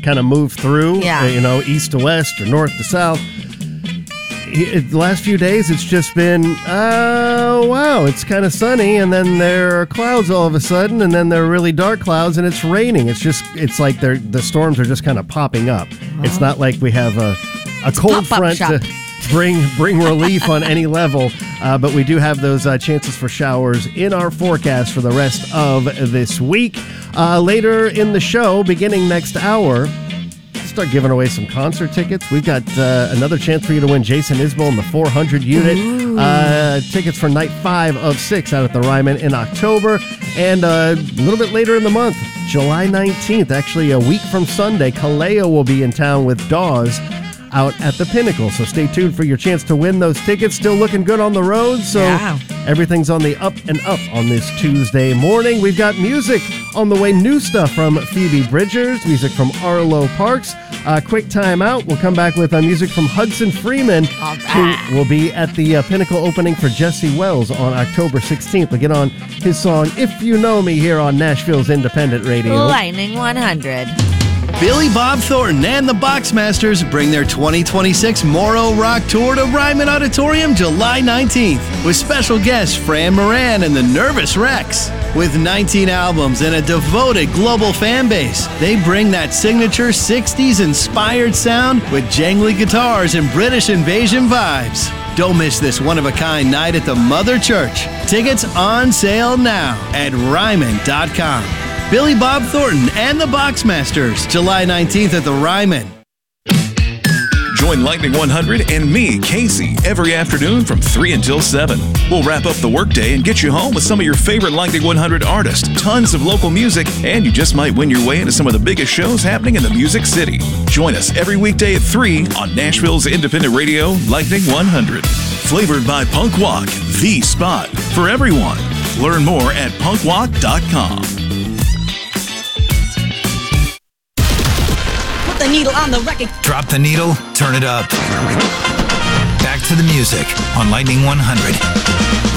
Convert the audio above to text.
kind of move through, Yeah. East to west or north to south. The last few days, it's just been, wow, it's kind of sunny, and then there are clouds all of a sudden, and then there are really dark clouds, and it's raining. It's like the storms are just kind of popping up. It's not like we have a cold front to bring relief on any level, but we do have those chances for showers in our forecast for the rest of this week. Later in the show, beginning next hour, start giving away some concert tickets. We've got another chance for you to win Jason Isbell in the 400 unit. Tickets for night 5 of 6 out at the Ryman in October. And a little bit later in the month, July 19th, actually a week from Sunday, Kaleo will be in town with Dawes out at the Pinnacle. So stay tuned for your chance to win those tickets. Still looking good on the road. So everything's on the up and up on this Tuesday morning. We've got music on the way. New stuff from Phoebe Bridgers, music from Arlo Parks. Quick time out. We'll come back with music from Hudson Freeman, who will be at the Pinnacle opening for Jesse Wells on October 16th. We'll get on his song, If You Know Me, here on Nashville's Independent Radio. Lightning 100. Billy Bob Thornton and the Boxmasters bring their 2026 Morrow Rock Tour to Ryman Auditorium July 19th with special guests Fran Moran and the Nervous Rex. With 19 albums and a devoted global fan base, they bring that signature 60s inspired sound with jangly guitars and British invasion vibes. Don't miss this one-of-a-kind night at the Mother Church. Tickets on sale now at Ryman.com. Billy Bob Thornton and the Boxmasters, July 19th at the Ryman. Join Lightning 100 and me, Casey, every afternoon from 3 until 7. We'll wrap up the workday and get you home with some of your favorite Lightning 100 artists, tons of local music, and you just might win your way into some of the biggest shows happening in the Music City. Join us every weekday at 3 on Nashville's independent radio, Lightning 100. Flavored by Punk Walk, the spot for everyone. Learn more at punkwalk.com. The needle on the record. Drop the needle, turn it up. Back to the music on Lightning 100.